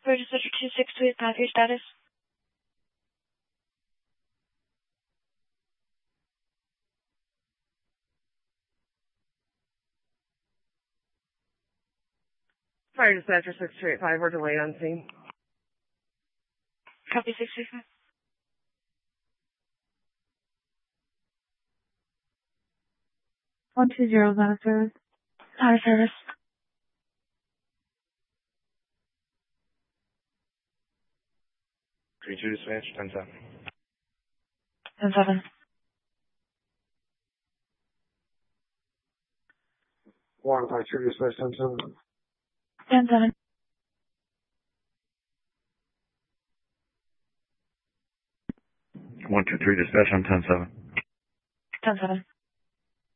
Dispatcher 2628, your status? 6285, we're delayed on scene. Copy 635. One two zero is out of service. Out of service. Three two dispatch, 10-7. 10-7. 153 dispatch 10-7. 10-7. 123 dispatch on 10-7. 10-7.